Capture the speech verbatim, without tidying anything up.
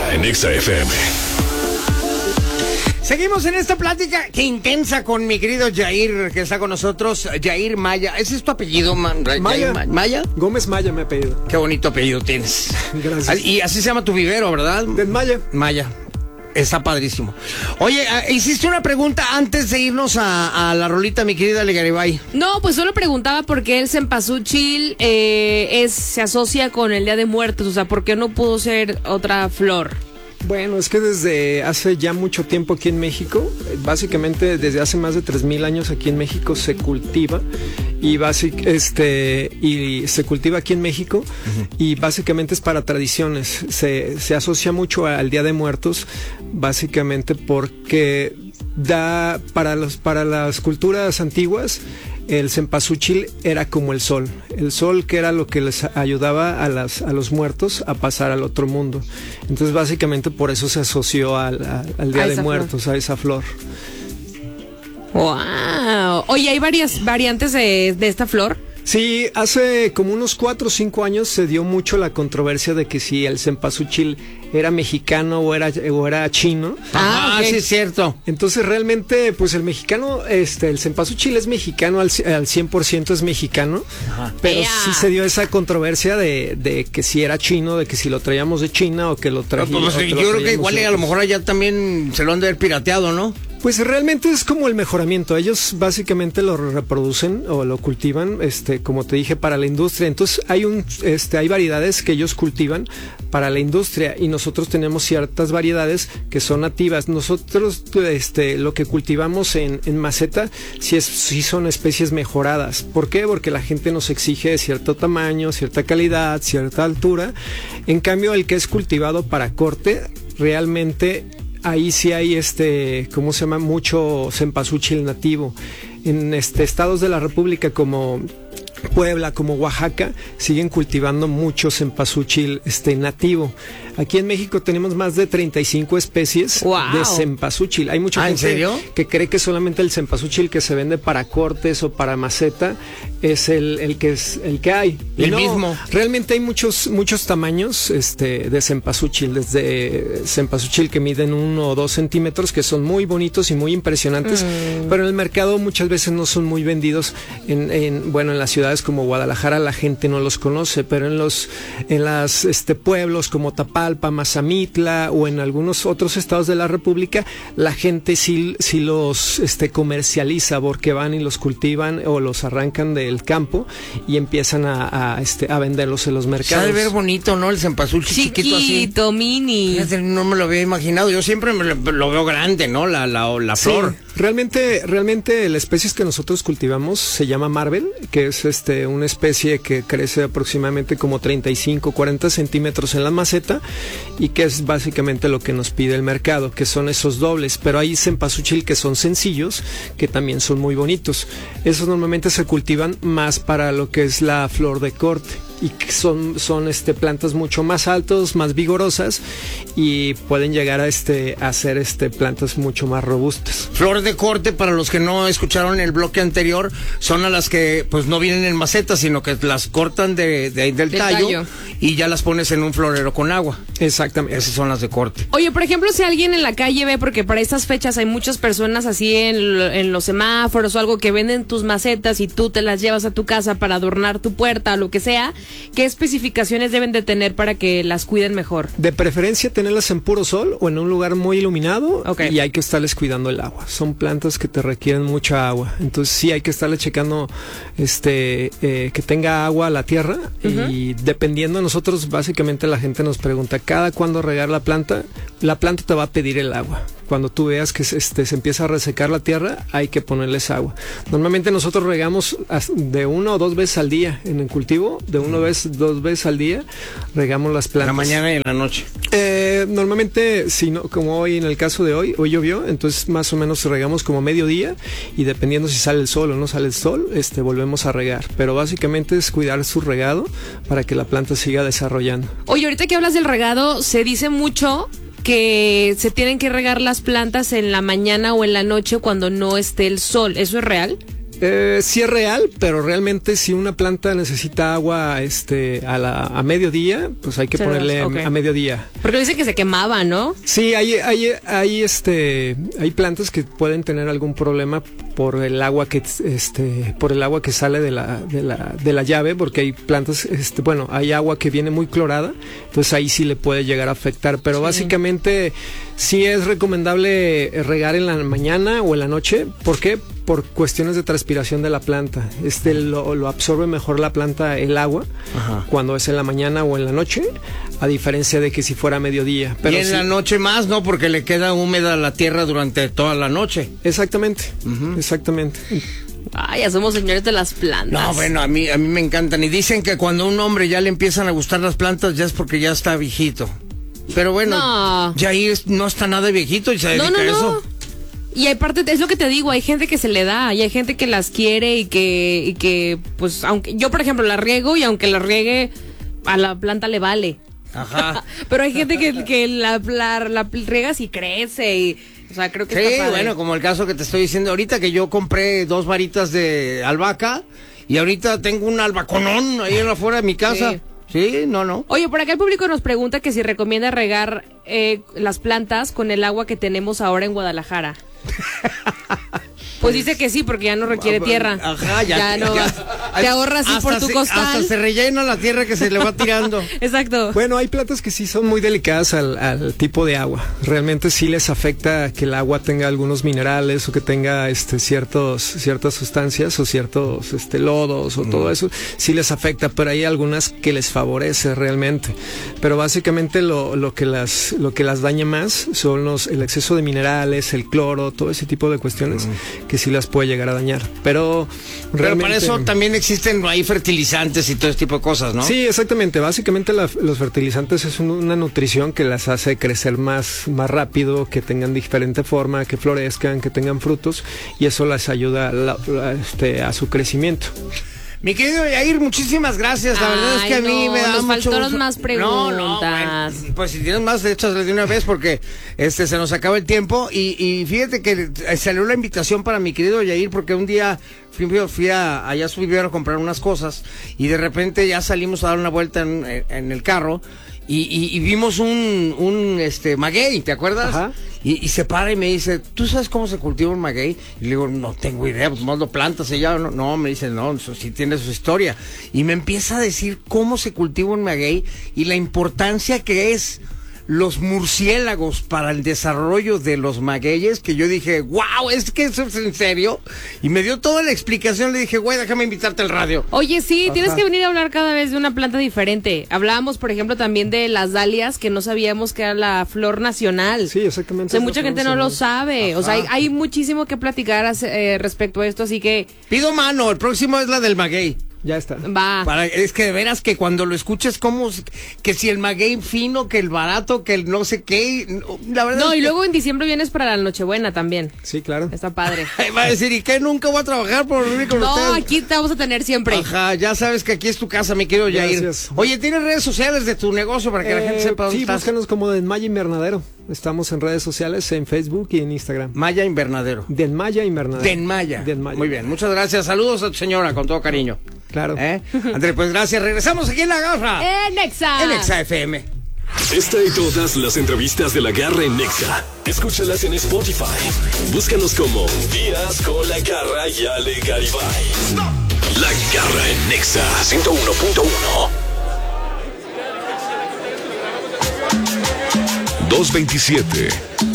Maya en Exa F M. Seguimos en esta plática que intensa con mi querido Jair, que está con nosotros. Jair Maya. ¿Ese es tu apellido, man? Maya. Jair Maya. Gómez Maya me apellido. Qué bonito apellido tienes. Gracias. Y así se llama tu vivero, ¿verdad? De Maya. Maya. Está padrísimo. Oye, hiciste una pregunta antes de irnos a, a la rolita, mi querida Legaribay. No, pues solo preguntaba por qué el cempasúchil eh, es, se asocia con el Día de Muertos. O sea, ¿por qué no pudo ser otra flor? Bueno, es que desde hace ya mucho tiempo aquí en México, básicamente desde hace más de tres mil años aquí en México se cultiva y, basic, este, y se cultiva aquí en México uh-huh. y básicamente es para tradiciones. Se, se asocia mucho al Día de Muertos, básicamente porque da para, los, para las culturas antiguas. El cempasúchil era como el sol, el sol que era lo que les ayudaba a, las, a los muertos a pasar al otro mundo. Entonces básicamente por eso se asoció al, a, al Día de Muertos, flor. a esa flor. ¡Wow! Oye, ¿hay varias variantes de, de esta flor? Sí, hace como unos cuatro o cinco años se dio mucho la controversia de que si el cempasúchil era mexicano o era, o era chino. Ah, okay. Sí es cierto. Entonces realmente, pues el mexicano, este, el cempasúchil es mexicano, al, al cien por ciento es mexicano, Ajá. pero yeah. sí se dio esa controversia de, de que si era chino, de que si lo traíamos de China o que lo traíamos. Pues, yo creo que igual a lo mejor allá también se lo han de haber pirateado, ¿no? Pues realmente es como el mejoramiento. Ellos básicamente lo reproducen o lo cultivan, este, como te dije, para la industria. Entonces hay un, este, hay variedades que ellos cultivan para la industria y nosotros tenemos ciertas variedades que son nativas. Nosotros, este, lo que cultivamos en, en maceta, sí es, sí son especies mejoradas. ¿Por qué? Porque la gente nos exige cierto tamaño, cierta calidad, cierta altura. En cambio, el que es cultivado para corte, realmente ahí sí hay este, ¿cómo se llama? Mucho cempasúchil nativo. En este estados de la República como Puebla, como Oaxaca, siguen cultivando mucho cempasúchil este, nativo. Aquí en México tenemos más de treinta y cinco especies wow. de cempasúchil. Hay mucha ¿Ah, gente ¿en serio? que cree que solamente el cempasúchil que se vende para cortes o para maceta es el, el que es el que hay. El no, mismo. Realmente hay muchos muchos tamaños este, de cempasúchil, desde cempasúchil que miden uno o dos centímetros, que son muy bonitos y muy impresionantes, mm. pero en el mercado muchas veces no son muy vendidos. En, en bueno, en las ciudades como Guadalajara la gente no los conoce, pero en los en las este, pueblos como Tapal, Mazamitla o en algunos otros estados de la República, la gente sí, sí los este, comercializa porque van y los cultivan o los arrancan del campo y empiezan a, a, este, a venderlos en los mercados. Sabe ver bonito, ¿no? El cempasúchil chiquito, chiquito así. Mini. No me lo había imaginado. Yo siempre me lo, lo veo grande, ¿no? La, la, la flor. Sí, realmente, realmente la especie que nosotros cultivamos se llama Marvel, que es este, una especie que crece aproximadamente como treinta y cinco, cuarenta centímetros en la maceta y que es básicamente lo que nos pide el mercado, que son esos dobles, pero hay cempasúchil que son sencillos, que también son muy bonitos. Esos normalmente se cultivan más para lo que es la flor de corte y que son, son este, plantas mucho más altas, más vigorosas y pueden llegar a, este, a ser este, plantas mucho más robustas. Flor de corte, para los que no escucharon el bloque anterior, son a las que pues no vienen en macetas, sino que las cortan de, de, del, del tallo, tallo y ya las pones en un florero con agua. Exactamente. Esas son las de corte. Oye, por ejemplo, si alguien en la calle ve, porque para estas fechas hay muchas personas así en, en los semáforos o algo que venden tus macetas y tú te las llevas a tu casa para adornar tu puerta o lo que sea, ¿qué especificaciones deben de tener para que las cuiden mejor? De preferencia tenerlas en puro sol o en un lugar muy iluminado, okay. y hay que estarles cuidando el agua. Son plantas que te requieren mucha agua, entonces sí hay que estarle checando este eh, que tenga agua a la tierra. Uh-huh. Y dependiendo, nosotros básicamente la gente nos pregunta cada cuándo regar la planta. La planta te va a pedir el agua. Cuando tú veas que este, se empieza a resecar la tierra, hay que ponerles agua. Normalmente nosotros regamos de una o dos veces al día en el cultivo, de una vez, dos veces al día, regamos las plantas. En la mañana y en la noche. Eh, normalmente, si no, como hoy en el caso de hoy, hoy llovió, entonces más o menos regamos como mediodía y dependiendo si sale el sol o no sale el sol, este, volvemos a regar. Pero básicamente es cuidar su regado para que la planta siga desarrollando. Oye, ahorita que hablas del regado, se dice mucho que se tienen que regar las plantas en la mañana o en la noche cuando no esté el sol. ¿Eso es real? Eh, sí es real, pero realmente si una planta necesita agua este, a, la, a mediodía, pues hay que Ceros, ponerle okay. a mediodía. Porque dice que se quemaba, ¿no? Sí, hay, hay, hay, este, hay plantas que pueden tener algún problema por el agua que, este, por el agua que sale de la, de la, de la llave, porque hay plantas, este, bueno, hay agua que viene muy clorada, entonces ahí sí le puede llegar a afectar, pero sí. Básicamente sí es recomendable regar en la mañana o en la noche. ¿Por qué? Por cuestiones de transpiración de la planta. Este lo, lo absorbe mejor la planta el agua. Ajá. Cuando es en la mañana o en la noche, a diferencia de que si fuera a mediodía. Pero y en sí, la noche más, ¿no? Porque le queda húmeda la tierra durante toda la noche. Exactamente, uh-huh. exactamente. Ay, ya somos señores de las plantas. No, bueno, a mí, a mí me encantan. Y dicen que cuando a un hombre ya le empiezan a gustar las plantas, ya es porque ya está viejito. Pero bueno, no. Jair no está nada viejito y se dedica no, no, a eso. No. Y aparte, es lo que te digo, hay gente que se le da, y hay gente que las quiere y que, y que pues, aunque yo, por ejemplo, la riego y aunque la riegue, a la planta le vale. Ajá. Pero hay gente que, que la, la, la riegas y crece y, o sea, creo que sí, está padre. Bueno, como el caso que te estoy diciendo ahorita, que yo compré dos varitas de albahaca y ahorita tengo un albaconón ahí en afuera de mi casa. Sí. Sí, no, no. Oye, por acá el público nos pregunta que si recomienda regar eh, las plantas con el agua que tenemos ahora en Guadalajara. Pues dice que sí, porque ya no requiere tierra. Ajá, ya. Ya no, ya, te ahorras así por tu se, costal. Hasta se rellena la tierra que se le va tirando. Exacto. Bueno, hay plantas que sí son muy delicadas al, al tipo de agua. Realmente sí les afecta que el agua tenga algunos minerales o que tenga este ciertos ciertas sustancias o ciertos este lodos o mm. todo eso. Sí les afecta, pero hay algunas que les favorece realmente. Pero básicamente lo, lo que las lo que las daña más son los el exceso de minerales, el cloro, todo ese tipo de cuestiones. Mm. Que sí las puede llegar a dañar, pero pero realmente, para eso también existen ahí fertilizantes y todo ese tipo de cosas, ¿no? Sí, exactamente, básicamente la, los fertilizantes es un, una nutrición que las hace crecer más, más rápido, que tengan diferente forma, que florezcan, que tengan frutos y eso les ayuda la, la, este, a su crecimiento. Mi querido Jair, muchísimas gracias. La Ay, verdad es que a mí no, me da nos mucho faltaron más preguntas. No, no, bueno, pues si tienes más, échasle de una vez porque este se nos acaba el tiempo y, y fíjate que salió la invitación para mi querido Jair porque un día fui, fui a, allá subieron a comprar unas cosas y de repente ya salimos a dar una vuelta en, en el carro y, y, y vimos un, un este maguey, ¿te acuerdas? Ajá. Y, y se para y me dice, ¿tú sabes cómo se cultiva un maguey? Y le digo, no tengo idea, pues más lo plantas y ya. No, no, me dice, no, eso sí tiene su historia. Y me empieza a decir cómo se cultiva un maguey y la importancia que es los murciélagos para el desarrollo de los magueyes, que yo dije, wow, ¿es que eso es en serio? Y me dio toda la explicación, le dije, güey, déjame invitarte al radio. Oye, sí, Ajá. tienes que venir a hablar cada vez de una planta diferente. Hablábamos, por ejemplo, también de las dalias, que no sabíamos que era la flor nacional. Sí, exactamente. O sea, mucha gente no lo sabe. Ajá. O sea, hay, hay muchísimo que platicar eh, respecto a esto, así que... Pido mano, el próximo es la del maguey. Ya está. Va. Para, es que de veras que cuando lo escuches como que si el maguey fino, que el barato, que el no sé qué, la verdad. No, es y que... luego en diciembre vienes para la Nochebuena también. Sí, claro. Está padre. Va a decir, ¿y qué? Nunca voy a trabajar por venir con no, ustedes. No, aquí te vamos a tener siempre. Ajá, ya sabes que aquí es tu casa, mi querido Jair. Gracias. Oye, ¿tienes redes sociales de tu negocio para que eh, la gente sepa dónde sí, estás? Sí, búscanos como Denmaya Invernadero. Estamos en redes sociales, en Facebook y en Instagram. Maya Invernadero. Denmaya Invernadero. Denmaya. Denmaya. Muy bien, muchas gracias. Saludos a tu señora, con todo cariño. Claro. ¿Eh? André, pues gracias. Regresamos aquí en La Garra. En Nexa. En Nexa F M. Esta y todas las entrevistas de La Garra en Nexa. Escúchalas en Spotify. Búscanos como Días con La Garra y Ale Garibay. La Garra en Nexa ciento uno punto uno. dos veintisiete